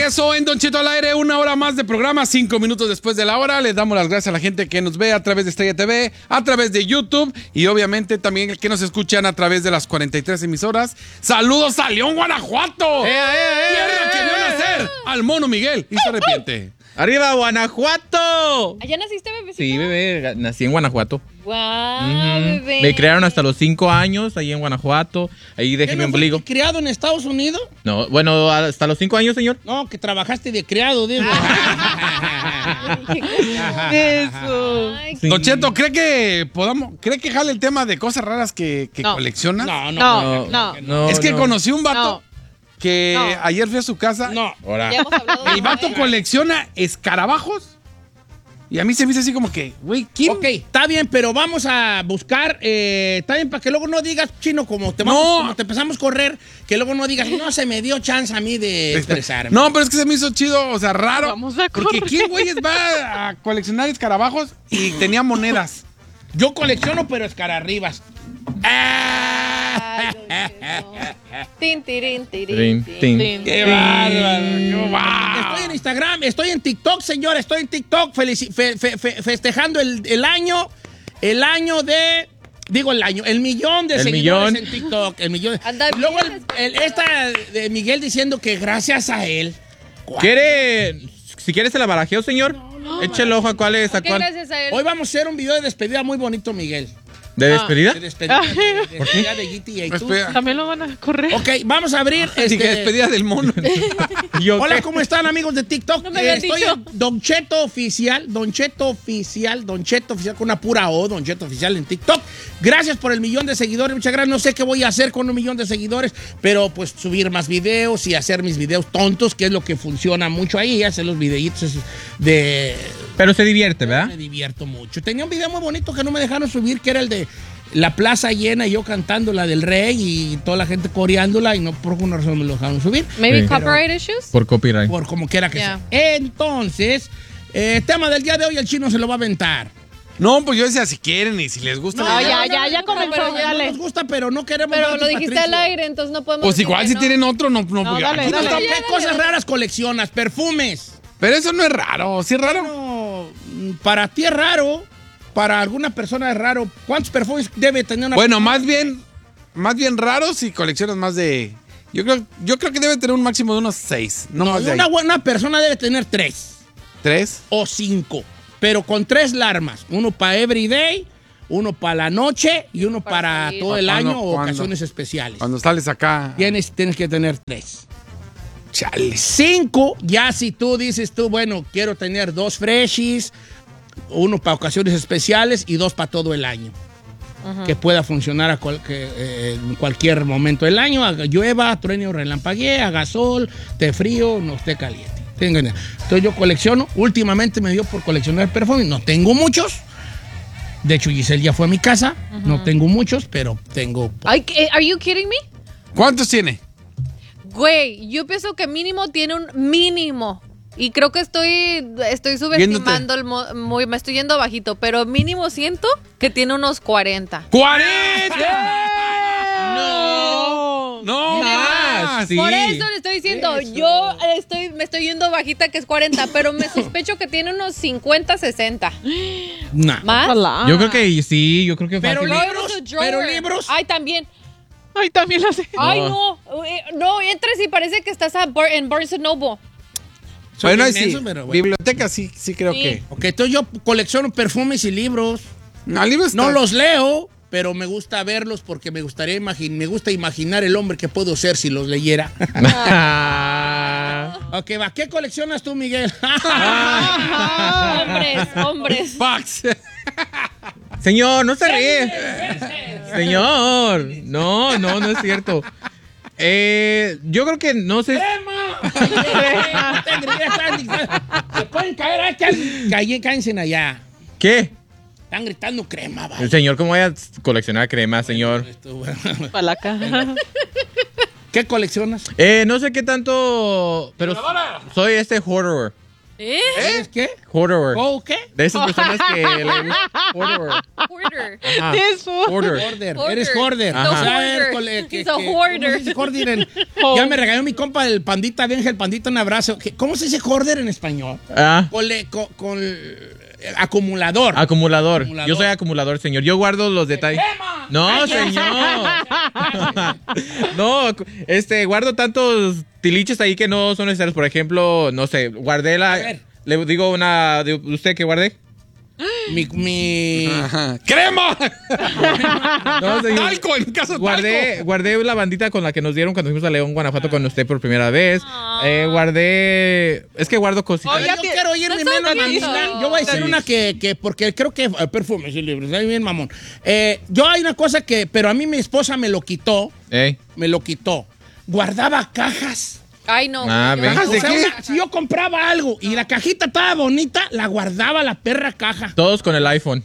regreso en Don Cheto al aire, 1 hora más de programa, 5 minutos después de la hora. Les damos las gracias a la gente que nos ve a través de Estrella TV, a través de YouTube y obviamente también que nos escuchan a través de las 43 emisoras. ¡Saludos a León, Guanajuato! ¡Tierra que vio nacer al mono Miguel! Y se arrepiente. ¡Arriba, Guanajuato! ¿Allá naciste, bebecito? Sí, bebé, nací en Guanajuato. ¡Guau, bebé! Me criaron hasta los 5 años ahí en Guanajuato. Ahí dejé mi ombligo. ¿Criado en Estados Unidos? No, bueno, hasta los 5 años, señor. No, que trabajaste de criado, digo. Eso. Sí. Don Cheto, ¿cree que jale el tema de cosas raras que No. colecciona? No. Es que conocí un vato No. que No. ayer fui a su casa. No. Ahora. Ya hemos hablado de El vato colecciona escarabajos. Y a mí se me hizo así como que, güey, ¿quién? Ok, está bien, pero vamos a buscar, está bien, para que luego no digas, Chino, como te empezamos a correr, que luego no digas, no se me dio chance a mí de expresarme. No, pero es que se me hizo chido, o sea, raro. Vamos a porque correr. ¿quién, güeyes, va a coleccionar escarabajos y tenía monedas? Yo colecciono, pero escararribas. Ay, Don Cheto. Tin, tirin, tirin, Tin, tin, tin. ¡Qué bárbaro! ¡Qué bárbaro! Estoy en Instagram, estoy en TikTok, señor, estoy en TikTok festejando el año el millón de El seguidores millón. en TikTok, el millón. Anda Y luego bien, esta de Miguel diciendo que gracias a él. Si quieres se la barajeo, señor. Eche el ojo a cuál es, a ¿Qué cuál. gracias a él? Hoy vamos a hacer un video de despedida muy bonito, Miguel. ¿De despedida? De despedida, de despedida de GTA y tú. Espera. También lo van a correr. Ok, vamos a abrir Así que despedida del mono. Yo, Hola, ¿qué? ¿cómo están, amigos de TikTok? No me habían Estoy dicho. en Don Cheto Oficial con una pura O, Don Cheto Oficial en TikTok. Gracias por el millón de seguidores, muchas gracias. No sé qué voy a hacer con 1 millón de seguidores, pero pues subir más videos y hacer mis videos tontos, que es lo que funciona mucho ahí, hacer los videitos de... Pero se divierte, ¿verdad? Me divierto mucho. Tenía un video muy bonito que no me dejaron subir, que era el de la plaza llena y yo cantando la del rey y toda la gente coreándola y no por alguna razón me lo dejaron subir. Maybe Sí. copyright issues? Por copyright. Por como quiera que Yeah. sea. Entonces, tema del día de hoy, el Chino se lo va a aventar. No, pues yo decía, si quieren y si les gusta. No, la idea. ya comenzó, pero dale. No nos gusta, pero no queremos. Pero dar lo de dijiste Patricio. al aire, entonces no podemos Pues decir igual que si no. tienen otro, no. No, pues, dale, aquí no dale. está- ¿Qué cosas raras coleccionas? Perfumes. Pero eso no es raro, ¿sí es raro? No, para ti es raro. Para alguna persona es raro. ¿Cuántos perfumes debe tener una Bueno, más bien raro si coleccionas más de... Yo creo que debe tener un máximo de unos 6, no más de ahí. Una buena persona debe tener 3 ¿3? o 5. Pero con 3 larmas. Uno para everyday, uno para la noche y uno para salir. todo el ¿Cuándo? año o ¿Cuándo? ocasiones especiales. Cuando sales acá... Tienes que tener 3. Chale. 5, ya si tú dices bueno, quiero tener 2 freshies, uno para ocasiones especiales y 2 para todo el año. Que pueda funcionar en cualquier momento del año, haga llueva, truene o relampaguee, haga sol, esté frío, no esté caliente. Entonces yo colecciono, últimamente me dio por coleccionar perfumes, no tengo muchos. De hecho, Giselle ya fue a mi casa, no tengo muchos, pero tengo... Ay, ¿are you kidding me? ¿Cuántos tiene? Güey, yo pienso que mínimo tiene un mínimo. Y creo que estoy subestimando me estoy yendo bajito, pero mínimo siento que tiene unos 40. ¡40! ¡No! ¡No más! Sí. Por eso le estoy diciendo, me estoy yendo bajita que es 40, pero me sospecho que tiene unos 50, 60. Nah. ¿Más? Yo creo que sí, yo creo que Pero fácil. libros, Throw it in the drawer. pero libros. Ay, también. Ay, también la sé. Ay, no. No, entras y parece que estás en Barnes Noble. Soy Bueno, ahí inmenso, sí. pero bueno. Biblioteca sí creo Sí. que... Ok, entonces yo colecciono perfumes y libros. No, libros No está- los leo, pero me gusta verlos porque me gusta imaginar el hombre que puedo ser si los leyera. Ok, va. ¿Qué coleccionas tú, Miguel? Hombres. Fax. Señor, no se ríe. Señor, no es cierto. Yo creo que no sé. Se pueden caer, cállense allá. ¿Qué? Están gritando crema, El vale. señor, ¿cómo voy a coleccionar crema, señor? Para la caja. ¿Qué coleccionas? No sé qué tanto, pero soy hoarder. ¿Es qué? Hoarder. ¿Oh, qué? De esas personas que le gustan. Hoarder. Hoarder. Ajá. Eso. Hoarder. Hoarder. Hoarder. Eres hoarder. Ajá. A ver, Hoarder. He's a ¿cómo hoarder. se dice hoarder ya me regaló mi compa el pandita, Benja, el pandita, un abrazo. ¿Cómo se dice hoarder en español? Con acumulador. Acumulador. Acumulador. Yo soy acumulador, señor. Yo guardo los detalles. No, señor. No, guardo tantos tiliches ahí que no son necesarios. Por ejemplo, no sé, guardé A ver. Le digo una de usted que guardé. Mi Ajá. ¡Crema! No, señor. Talco, en caso talco. Guardé la bandita con la que nos dieron cuando fuimos a León, Guanajuato con usted por primera vez. Es que guardo cositas. A ver, yo quiero oír mi menos bonito. mamona. Yo voy a decir una que porque creo que perfume, sí, libre, está bien mamón. Yo hay una cosa pero a mí mi esposa me lo quitó. Me lo quitó. Guardaba cajas. Ay, no. Ah, yo- ven. ¿Cajas de qué? Si yo compraba algo y la cajita estaba bonita, la guardaba la perra caja. Todos con el iPhone.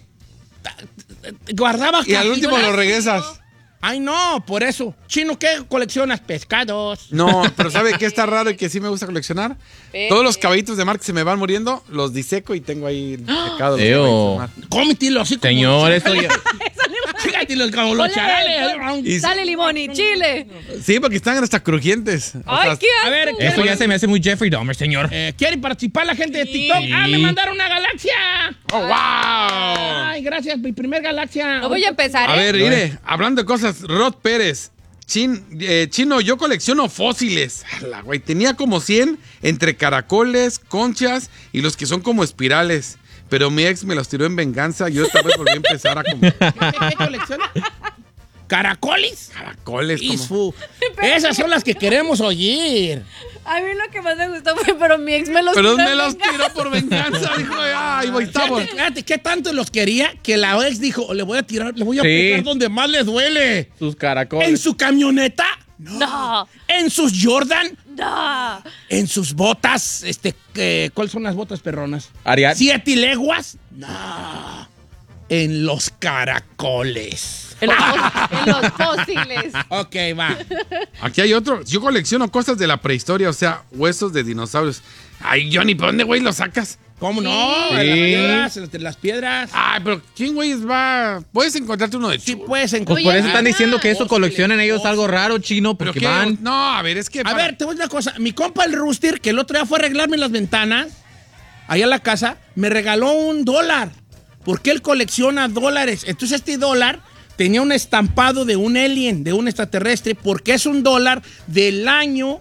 Guardaba Y al último lo regresas. Ay, no, por eso. Chino, ¿qué coleccionas? Pescados. No, pero ¿sabe qué está raro y que sí me gusta coleccionar? Todos los caballitos de mar que se me van muriendo, los diseco y tengo ahí secados. los Eo. caballitos de mar. Cómetelo así como Señor, los eso ya. Chígatelos como los charales. Y- Dale limón y chile. Sí, porque están hasta crujientes. O Ay, sea, qué asco. a ver, Eso ya se me hace muy Jeffrey Dahmer, señor. ¿Quiere participar la gente de TikTok? Sí. ¡Ah, me mandaron una galaxia! ¡Oh, wow! Ay, gracias, mi primer galaxia. No voy a empezar. A ¿eh? ver, mire, hablando de cosas, Rod Pérez. Chino, yo colecciono fósiles. Ala, güey, tenía como 100 entre caracoles, conchas y los que son como espirales. Pero mi ex me los tiró en venganza. Yo esta vez volví a empezar a comprar ¿Qué colecciona? ¿Caracoles? caracoles. Como... Isfu. Esas son las que queremos oír. A mí lo que más me gustó fue, pero mi ex me los Pero tiró me en los venganza. tiró por venganza. Dijo, ay, güey, estamos. Fíjate, ¿qué tanto los quería que la ex dijo, le voy a tirar, le voy a Sí. pegar donde más le duele? Sus ¿En caracoles. su camioneta? No, ¿En sus Jordan? no. ¿En sus botas? ¿Cuáles son las botas perronas? Ariat. 7 leguas? No. En los caracoles. En los fósiles. Ok, va. Aquí hay otro. Yo colecciono cosas de la prehistoria, o sea, huesos de dinosaurios. Ay, Johnny, ¿por dónde, güey, los sacas? ¿Cómo no? Sí. En las piedras, entre las piedras. Ay, pero ¿quién, güey, va? Puedes encontrarte uno de Sí, chulo. puedes Pues encontrar. por eso están diciendo que eso Fósiles, coleccionan ellos algo raro, chino, ¿Pero porque qué? van. No, a ver, es que... A ver, te voy a decir una cosa. Mi compa el Rooster, que el otro día fue a arreglarme las ventanas, allá en la casa, me regaló $1. Porque él colecciona dólares. Entonces este dólar tenía un estampado de un alien, de un extraterrestre, porque es $1 del año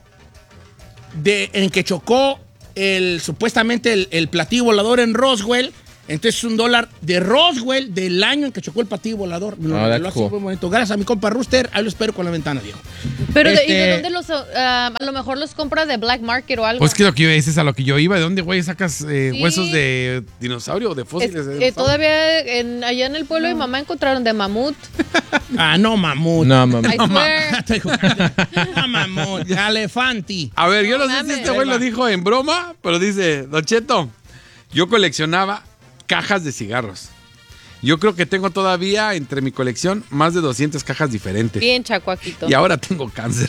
en que chocó supuestamente el platillo volador en Roswell. Entonces es $1 de Roswell del año en que chocó el platillo volador. Me lo Oh, regaló that's así cool. muy bonito. Gracias a mi compa Rooster. Ahí lo espero con la ventana, viejo. Pero ¿y Este- de dónde los, a lo mejor los compras de Black Market o algo? Pues que lo que dices a lo que yo iba. ¿De dónde, güey, sacas huesos de dinosaurio o de fósiles? de dinosaurio? Todavía allá en el pueblo de mi mamá encontraron de mamut. Ah, no, mamut. No, mamá. I swear. No, mamut. Elefanti. A ver, yo no sé si mames. este güey lo dijo en broma, pero dice, Don Cheto, yo coleccionaba cajas de cigarros. Yo creo que tengo todavía entre mi colección más de 200 cajas diferentes. Bien chacuaquito. Y ahora tengo cáncer.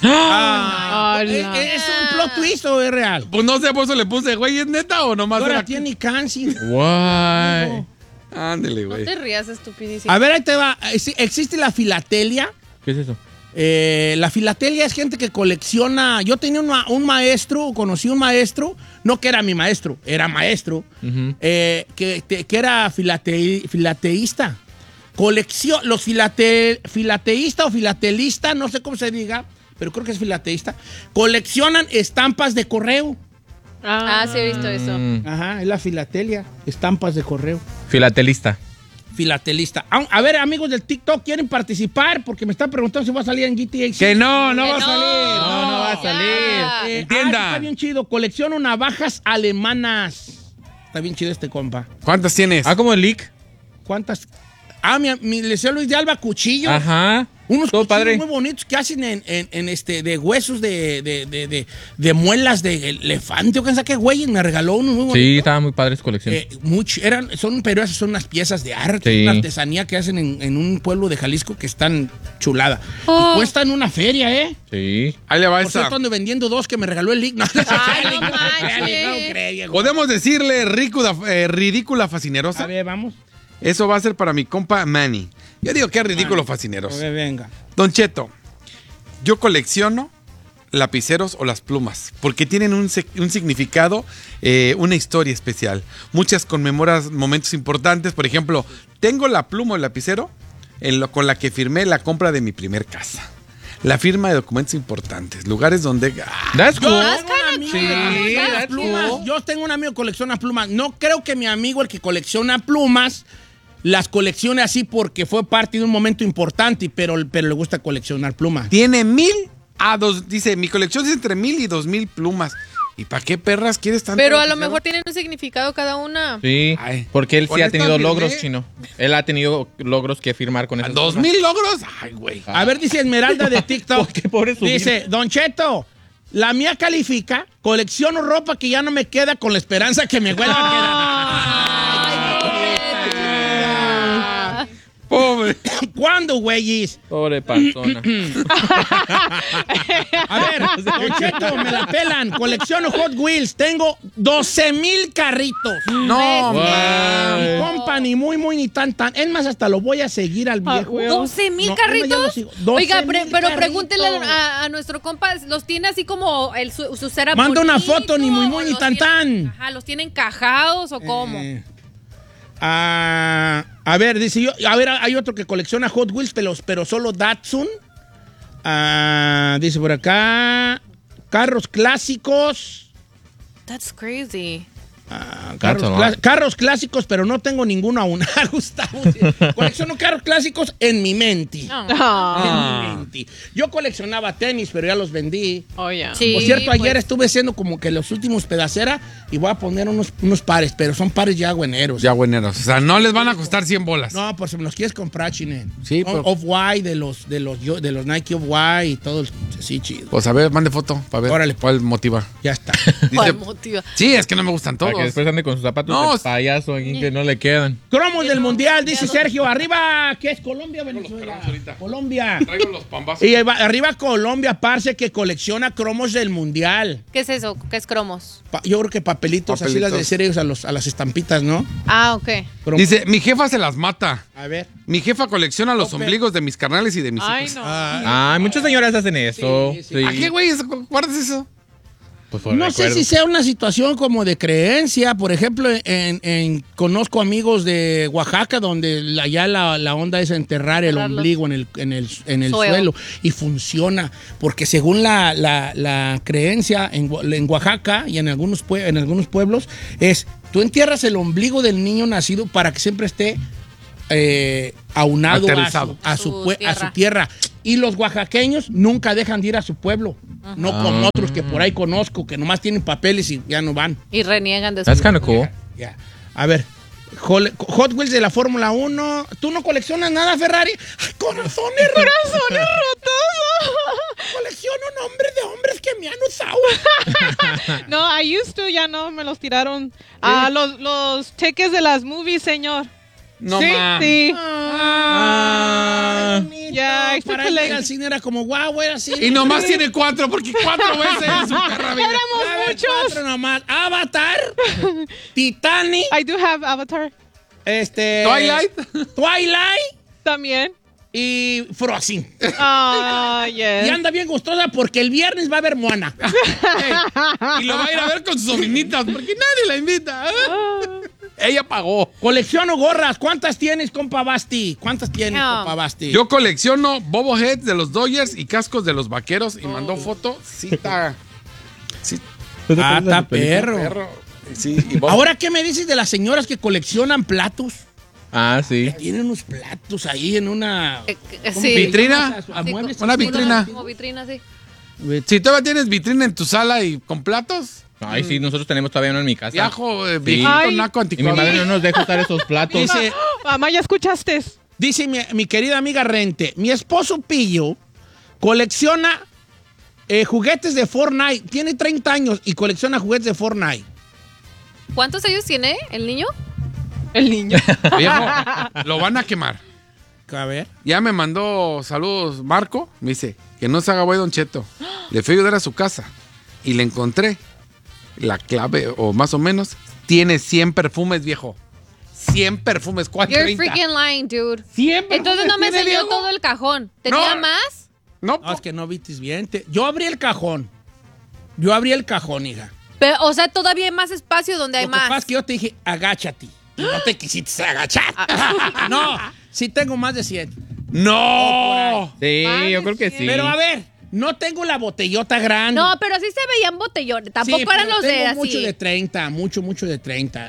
¿Es un plot twist o es real? Pues no sé, por eso le puse, güey, ¿es neta o nomás Ahora era? tiene cáncer. Why? Ándele, No güey. te rías, estupidísimo. A ver, ahí te va. ¿Existe la filatelia? ¿Qué es eso? La filatelia es gente que colecciona. Yo tenía conocí un maestro, no que era mi maestro, era maestro, que era filateísta. Los filateísta o filatelista, no sé cómo se diga, pero creo que es filateísta, coleccionan estampas de correo. Ah, sí he visto eso. Ajá, es la filatelia, estampas de correo. Filatelista. Filatelista. A ver, amigos del TikTok, ¿quieren participar? Porque me están preguntando si va a salir en GTA 6. Que no, no Que va a no. salir. No va a salir. Ya. Entienda. Está bien chido. Colecciono navajas alemanas. Está bien chido este compa. ¿Cuántas tienes? Ah, como el leak. ¿Cuántas? Le decía Luis de Alba, cuchillos. Ajá. Unos Todo cuchillos padre. muy bonitos que hacen de huesos de muelas de elefante o qué sé qué, güey. Me regaló uno muy bonito. Sí, estaba muy padre su colección. Pero esas son unas piezas de arte, Sí. una artesanía que hacen en un pueblo de Jalisco que están chulada. Oh. Y cuestan una feria, ¿eh? Sí. Ahí le va Por esa. cierto, ando vendiendo 2 que me regaló el Lick. No, Ay, no manches. Podemos decirle ridícula A fascinerosa. ver, vamos. Eso va a ser para mi compa Manny. Yo digo que es ridículo A fascineroso. ver, venga. Don Cheto, yo colecciono lapiceros o las plumas porque tienen un significado, una historia especial. Muchas conmemoras momentos importantes. Por ejemplo, tengo la pluma o el lapicero con la que firmé la compra de mi primer casa. La firma de documentos importantes, lugares donde... That's cool. Yo tengo un amigo que colecciona plumas. No creo que mi amigo, el que colecciona plumas, las coleccione así porque fue parte de un momento importante, pero le gusta coleccionar plumas. Tiene 1000 a 2... Dice, mi colección es entre 1000 y 2000 plumas. ¿Y para qué perras quieres tanto? Pero a lo lapicero? mejor tienen un significado cada una. Sí, Ay. porque él Con sí ha esta tenido firmé. logros, Chino. Él ha tenido logros que firmar con esas cosas. ¿2000 logros? Ay, güey. A ver, dice Esmeralda de TikTok. Qué pobre su Dice, Don Cheto, la mía califica, colecciono ropa que ya no me queda con la esperanza que me vuelva a quedar. Pobre. ¿Cuándo, güeyes? Pobre panzona. A ver, Don Cheto, me la pelan. Colecciono Hot Wheels. Tengo 12,000 carritos. No, Wow. Mi compa, ni muy, ni tan. Es más, hasta lo voy a seguir al viejo. güey. 12,000 No, carritos. ya lo sigo. Oiga, 12,000 pero carritos. pregúntele a nuestro compa, ¿los tiene así como su cera Manda una bonito, foto, ni muy, o ni los tan, tiene- tan. Ajá, ¿los tienen encajados o cómo? A ver, dice yo. A ver, hay otro que colecciona Hot Wheels, pero solo Datsun. Dice por acá. Carros clásicos. That's crazy. Carros clásicos, pero no tengo ninguno aún. Gustavo. Colecciono carros clásicos en mi mente. No. Ah. En mi mente. Yo coleccionaba tenis, pero ya los vendí. Oh, yeah. Sí, Por cierto, ayer pues, estuve haciendo como que los últimos pedacera y voy a poner unos pares, pero son pares ya bueneros. Ya bueneros. O sea, no les van a costar 100 bolas. No, por si me los quieres comprar, Chine. Sí, Son pero- Off-White, de los Nike Off-White y todo. Sí, chido. Pues a ver, mande foto para ver Órale. cuál motiva. Ya está. ¿cuál Dice, motiva? sí, es que no me gustan Para todos. que después ande con sus zapatos No, de payaso aquí que no le quedan. Cromos del Mundial, dice Sergio. Arriba, ¿qué es Colombia o Venezuela? Colombia. Traigo los pambazos. Y arriba Colombia, parce, que colecciona cromos del Mundial. ¿Qué es eso? ¿Qué es cromos? Yo creo que papelitos, así las de Papelitos. ser ellos a las estampitas, ¿no? Ah, ok. Cromos. Dice, mi jefa se las mata. A ver. Mi jefa colecciona los Ok. ombligos de mis carnales y de mis Ay, hijos. no. Ah, muchas señoras hacen eso. Sí, sí. Sí. ¿A qué, güey? ¿Guardas eso? Pues por No sé recuerdo. si sea una situación como de creencia. Por ejemplo, conozco amigos de Oaxaca donde allá la onda es enterrar el Enterrarlos. ombligo en el Suelo. suelo. Y funciona. Porque según la creencia en Oaxaca y en algunos pueblos es, tú entierras el ombligo del niño nacido para que siempre esté aunado Aterrizado. a Su su tierra. Y los oaxaqueños nunca dejan de ir a su pueblo. No como otros que por ahí conozco, que nomás tienen papeles y ya no van. Y reniegan de That's su... kind of cool. Ya. A ver, Hot Wheels de la Fórmula 1. ¿Tú no coleccionas nada, Ferrari? ¡Ay, corazones rotos! Colecciono nombres de hombres que me han usado. No, I used to, ya no, me los tiraron. Los cheques de las movies, señor. No, sí, ma. sí. Ya, I used to para ir collect- al cine era como, guau, era así. Y nomás tiene 4, porque 4 veces en su perra vida. A ver, 4 nomás. Avatar, Titanic, I do have Avatar Twilight. Twilight también. y Frozen. Ah, Y yes. anda bien gustosa porque el viernes va a haber Moana. Y lo va a ir a ver con sus sobrinitas, porque nadie la invita. Ella pagó. Colecciono gorras. ¿Cuántas tienes, compa Basti? ¿Cuántas tienes, No. compa Basti? Yo colecciono boboheads de los Dodgers y cascos de los vaqueros. Y mandó foto. Sí, está. Sí, Está perro. perro. Sí, y Ahora, ¿qué me dices de las señoras que coleccionan platos? Ah, sí. Tienen unos platos ahí en una... ¿cómo Sí. se ¿Vitrina? llama eso? ¿A Sí, muebles? una vitrina. Como vitrina, sí. Si todavía tienes vitrina en tu sala y con platos, Ay, sí, nosotros tenemos todavía uno en mi casa. viajo, viejito, Ay. naco, Y mi madre anticuado. no nos deja usar esos platos. Dice, Mamá, ¿ya escuchaste? Dice mi querida amiga Rente, mi esposo Pillo colecciona juguetes de Fortnite. Tiene 30 años y colecciona juguetes de Fortnite. ¿Cuántos años tiene el niño? El niño. Viejo, lo van a quemar. A ver. Ya me mandó saludos Marco. Me dice que no se haga güey, Don Cheto. Le fui a ayudar a su casa y le encontré la clave, o más o menos. Tiene 100 perfumes, viejo. 100 perfumes. ¿Cuál? You're 30? freaking lying, dude. 100 perfumes. Entonces no me tiene, enseñó viejo. todo el cajón. ¿Tenía No. más? No, No, es que no vistes bien. Yo abrí el cajón. Yo abrí el cajón, hija. Pero, o sea, todavía hay más espacio donde hay Lo que pasa más. es que yo te dije, agáchate. Y no te quisiste agachar. No, sí tengo más de 100. no. Sí, Más yo de creo que 100. sí. Pero a ver, no tengo la botellota grande. No, pero sí se veían botellones. Tampoco Sí, eran pero los de tengo así. mucho de 30, mucho de 30.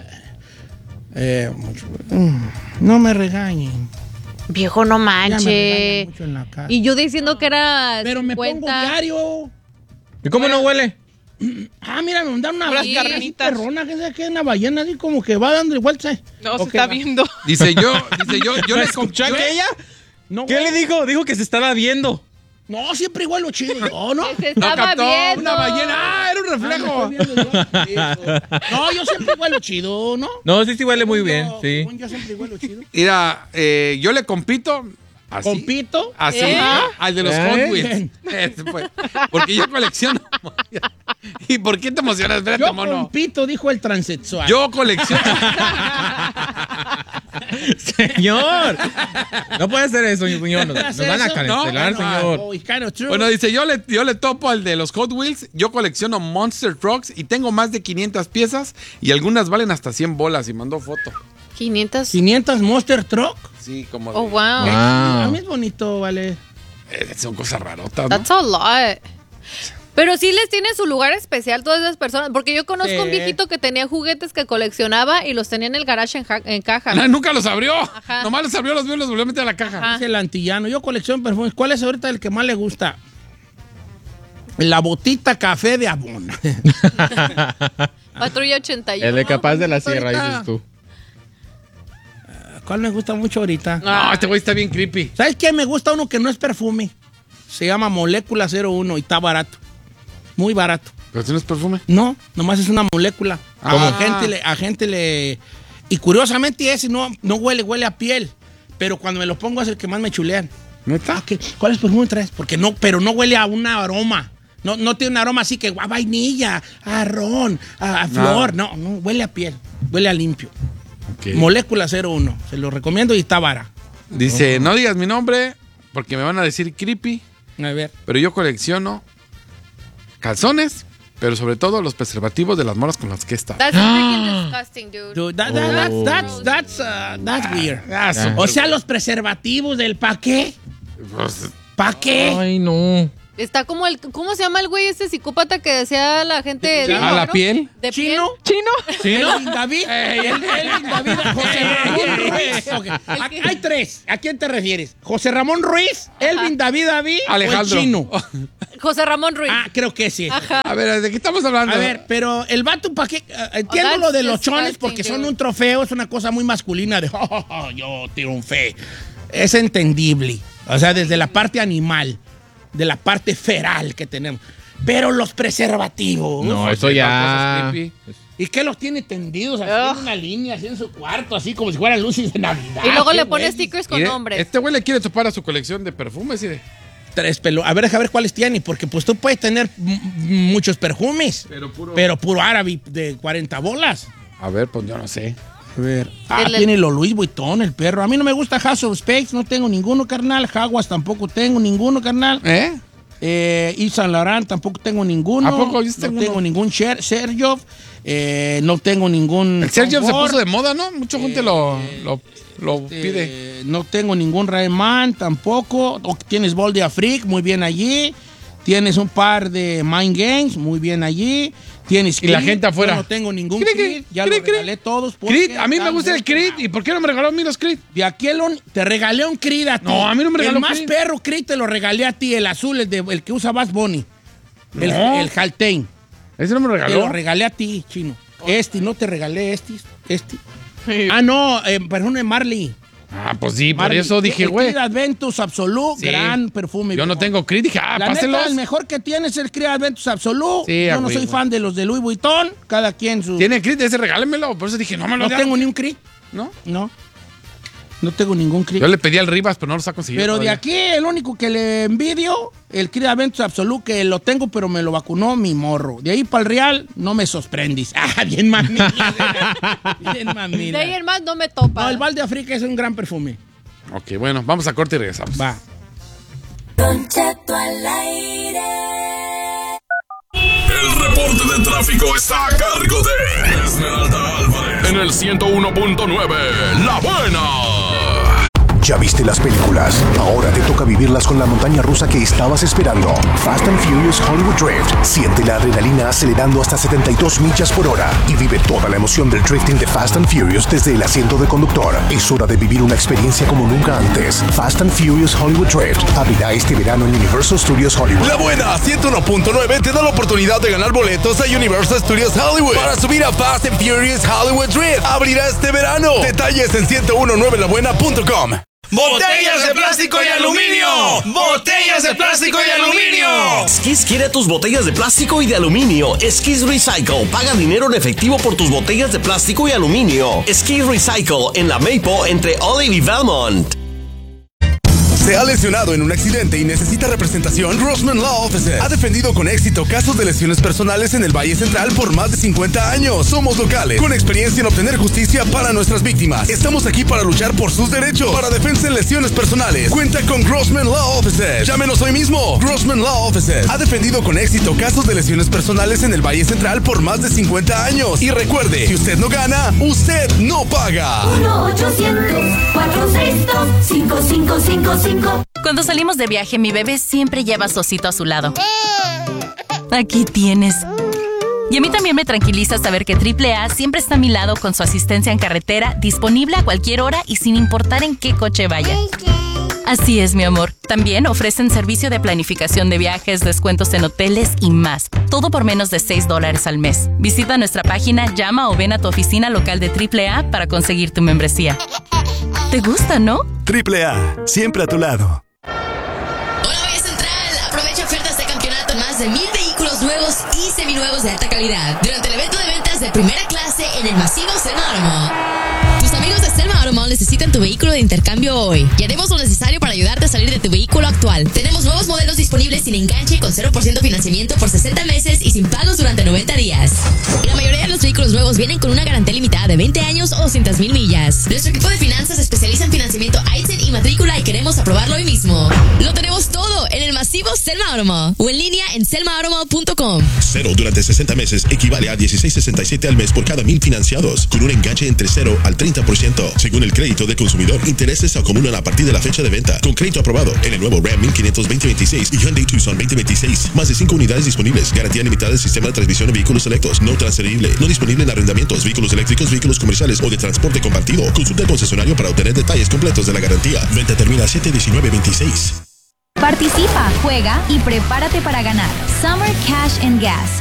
No me regañen. Viejo, no Ya me manche. regañan mucho en la casa. Y yo diciendo que era Pero me pongo 50. diario. ¿Y cómo no huele? Ah, mira, me mandaron una Unas ballena así carnitas. perrona, que es una ballena así como que va dando vueltas. No, se Ok, está va. viendo. Dice yo le ¿Escuchó yo- aquella? No, ¿Qué güey. le dijo? Dijo que se estaba viendo. No, siempre igual lo chido. No, no. Que se No estaba captó viendo. una ballena. Ah, era un Ah, me reflejo. estoy viendo yo. No, yo siempre igual lo chido, ¿no? No, sí huele muy bien, sí. Según yo siempre igual lo chido. Mira, yo le compito así. ¿Compito? Así, ¿Eh? al de los ¿Eh? Hot Wheels. Ese fue. Porque yo colecciono. ¿Y por qué te emocionas? Espérate, Yo mono. compito, dijo el transexual. Yo colecciono. Señor. No puede hacer eso, señor. Nos ¿Hace van a eso? cancelar, No, señor. Oh, it's kind of true. Bueno, dice, yo le topo al de los Hot Wheels. Yo colecciono Monster Trucks y tengo más de 500 piezas y algunas valen hasta 100 bolas y mandó foto. 500. 500 Monster Truck. Sí, como de- Oh, wow. A mí es bonito, vale. son cosas rarotas, ¿no? That's a lot. Pero sí les tiene su lugar especial todas esas personas. Porque yo conozco Sí. un viejito que tenía juguetes que coleccionaba y los tenía en el garage en caja. Ah, nunca los abrió. Ajá. Nomás los abrió, los vio y los volvió a meter a la caja. Ajá. Es el antillano. Yo colecciono perfumes. ¿Cuál es ahorita el que más le gusta? La botita café de Avon. Patrulla 81. El de Capaz de la Sierra, ahorita. dices tú. ¿Cuál me gusta mucho ahorita? No, este güey está bien creepy. ¿Sabes qué? Me gusta uno que no es perfume. Se llama Molécula 01 y está barato. Muy barato. Pero si no es perfume. No, nomás es una molécula. ¿Cómo? A gente le... Y curiosamente ese no huele a piel. Pero cuando me lo pongo es el que más me chulean. ¿Neta? Ah, ¿cuál perfume traes? Porque no, pero no huele a un aroma. No tiene un aroma así que a vainilla, a ron, a flor. No, huele a piel. Huele a limpio. Ok. Molécula 01. Se lo recomiendo y está vara. Dice, no digas mi nombre porque me van a decir creepy, A ver. pero yo colecciono calzones, pero sobre todo los preservativos de las morras con las que he estado. That's freaking disgusting, dude. Dude, that's weird. Ah, súper O sea, los preservativos del pa' qué. Pues, ¿Pa' qué? Ay, no. Está como el... ¿Cómo se llama el güey ese psicópata que decía la gente? ¿A la piel? ¿De ¿Chino? piel? Elvin David. Elvin David. José Ramón Ruiz. Ok. Hay tres. ¿A quién te refieres? ¿José Ramón Ruiz? ¿Elvin David Alejandro. o el Chino? José Ramón Ruiz. Ah, creo que sí. A ver, ¿de qué estamos hablando? A ver, pero el vato, ¿para qué? Entiendo that's lo de los disgusting, chones porque son dude. un trofeo, es una cosa muy masculina de yo triunfé. Es entendible. O sea, desde la parte animal, de la parte feral que tenemos. Pero los preservativos. No, eso Cosas ya. creepy. ¿Y qué los tiene tendidos así en una línea, así en su cuarto, así como si fueran luces de Navidad? Y luego Qué le pone güey. stickers con Mire, nombres. este güey le quiere topar a su colección de perfumes y de... Tres pelos. A ver cuáles tiene, porque pues tú puedes tener muchos perfumes, pero puro árabe de 40 bolas. A ver, pues yo no sé. A ver. El- Tiene los Louis Vuitton, el perro. A mí no me gusta House of Spades, no tengo ninguno, carnal. Jaguas tampoco tengo ninguno, carnal. ¿Eh? Yves Saint Laurent tampoco tengo ninguno. ¿A poco? Yo No tengo tengo uno. ningún Sergio. No tengo ningún... El Sergio se Confort. puso de moda, ¿no? Mucha gente lo pide. No tengo ningún Rayman tampoco. Tienes Bol de Afrique, muy bien allí. Tienes un par de Mind Games, muy bien allí. Tienes Y la Creed, gente afuera. yo no tengo ningún Creed, Creed, ya Creed, lo regalé todos. porque Creed, a mí me están gusta el muy Creed. quemados. ¿Y por qué no me regaló a mí los Creed? De aquel te regalé un Creed a ti. No, a mí no me regaló El más Creed. perro Creed te lo regalé a ti, el azul, el que usa Bass Bunny. El No. Haltane. Ese no me Te lo regaló. regalé a ti, chino. No te regalé este. Ah, no, perfume Marley. Ah, pues sí, por eso dije, güey. Creed Adventus Absolute, Sí. gran perfume. Yo no tengo Creed, dije, La pásenlos. neta, el mejor que tiene es el Creed Adventus Absolute. Sí, Yo no güey, soy fan de los de Louis Vuitton. Cada quien su... ¿Tiene Creed? Ese regálemelo. Por eso dije, no me lo No den. tengo ni un Creed. ¿No? No tengo ningún Creed. Yo le pedí al Rivas, pero no los ha conseguido. Pero de todavía. aquí, el único que le envidio, el Creed Adventus Absolute, que lo tengo, pero me lo vacunó mi morro. De ahí para el Real, no me sorprendis. Ah, bien mamila. Bien mamila. De ahí en más no me topa. No, el Val de África es un gran perfume. Ok, bueno, vamos a corte y regresamos. Va. Don Cheto al aire. El reporte de tráfico está a cargo de Esmeralda Álvarez en el 101.9 La Buena. ¿Ya viste las películas? Ahora te toca vivirlas con la montaña rusa que estabas esperando. Fast and Furious Hollywood Drift. Siente la adrenalina acelerando hasta 72 millas por hora y vive toda la emoción del drifting de Fast and Furious desde el asiento de conductor. Es hora de vivir una experiencia como nunca antes. Fast and Furious Hollywood Drift abrirá este verano en Universal Studios Hollywood. La Buena 101.9 te da la oportunidad de ganar boletos a Universal Studios Hollywood para subir a Fast and Furious Hollywood Drift. Abrirá este verano. Detalles en 1019labuena.com. ¡Botellas de plástico y aluminio! ¡Botellas de plástico y aluminio! Skis quiere tus botellas de plástico y de aluminio. Skis Recycle. Paga dinero en efectivo por tus botellas de plástico y aluminio. Skis Recycle en la Maple entre Olive y Valmont. ¿Se ha lesionado en un accidente y necesita representación? Grossman Law Offices ha defendido con éxito casos de lesiones personales en el Valle Central por más de 50 años. Somos locales, con experiencia en obtener justicia para nuestras víctimas. Estamos aquí para luchar por sus derechos. Para defensa en lesiones personales, cuenta con Grossman Law Offices. Llámenos hoy mismo. Grossman Law Offices ha defendido con éxito casos de lesiones personales en el Valle Central por más de 50 años. Y recuerde, si usted no gana, usted no paga. 1-800-462-5555. Cuando salimos de viaje, mi bebé siempre lleva su osito a su lado. Aquí tienes. Y a mí también me tranquiliza saber que AAA siempre está a mi lado con su asistencia en carretera, disponible a cualquier hora y sin importar en qué coche vaya. Así es, mi amor. También ofrecen servicio de planificación de viajes, descuentos en hoteles y más. Todo por menos de $6 al mes. Visita nuestra página, llama o ven a tu oficina local de AAA para conseguir tu membresía. ¿Te gusta, no? AAA, siempre a tu lado. Hola, Valle Central. Aprovecha ofertas de campeonato en más de 1,000 vehículos nuevos y seminuevos de alta calidad durante el evento de ventas de primera clase en el masivo Selma Automall. Tus amigos de Selma Automall necesitan tu vehículo de intercambio hoy y haremos lo necesario para ayudarte a salir de tu vehículo actual. Tenemos nuevos modelos disponibles sin enganche, con 0% financiamiento por 60 meses y sin pagos durante 90 días. Y la mayoría de los vehículos nuevos vienen con una garantía limitada de 20 años o 200,000 millas. Nuestro equipo de finanzas se especializa en financiamiento ITIN y matrícula y queremos aprobarlo hoy mismo. Lo tenemos todo en el masivo Selma Automall o en línea en selmaautomall.com. Cero durante 60 meses equivale a $16.67 al mes por cada 1,000 financiados, con un enganche entre 0 al 30%. Según el crédito de consumidor, intereses se acumulan a partir de la fecha de venta. Con crédito aprobado en el nuevo Ram 1500 2026 y Hyundai Tucson 2026. Más de 5 unidades disponibles. Garantía limitada del sistema de transmisión de vehículos selectos. No transferible. No disponible en arrendamientos, vehículos eléctricos, vehículos comerciales o de transporte compartido. Consulta al concesionario para obtener detalles completos de la garantía. Venta termina 7/19/26. Participa, juega y prepárate para ganar. Summer Cash and Gas.